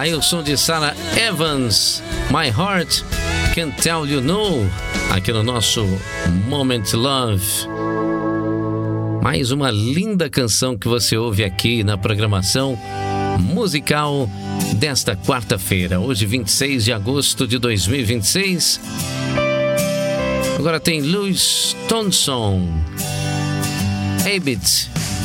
Aí o som de Sarah Evans, My Heart Can't Tell You No, aqui no nosso Moment Love. Mais uma linda canção que você ouve aqui na programação musical desta quarta-feira, hoje 26 de agosto de 2026. Agora tem Louis Thompson, Habit.